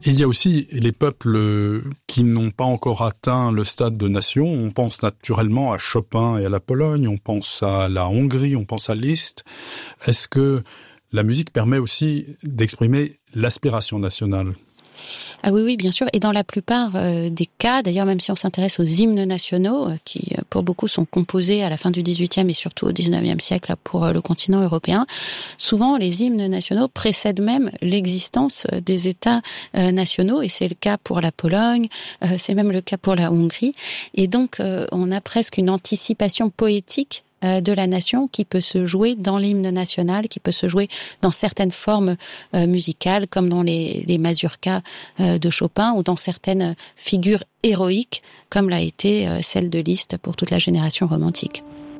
Il y a aussi les peuples qui n'ont pas encore atteint le stade de nation. On pense naturellement à Chopin et à la Pologne, on pense à la Hongrie, on pense à Liszt. Est-ce que la musique permet aussi d'exprimer l'aspiration nationale ? Ah oui, bien sûr. Et dans la plupart des cas, d'ailleurs, même si on s'intéresse aux hymnes nationaux, qui pour beaucoup sont composés à la fin du XVIIIe et surtout au XIXe siècle pour le continent européen, souvent les hymnes nationaux précèdent même l'existence des États nationaux, et c'est le cas pour la Pologne, c'est même le cas pour la Hongrie. Et donc, on a presque une anticipation poétique de la nation qui peut se jouer dans l'hymne national, qui peut se jouer dans certaines formes musicales, comme dans les mazurkas de Chopin, ou dans certaines figures héroïques, comme l'a été celle de Liszt pour toute la génération romantique.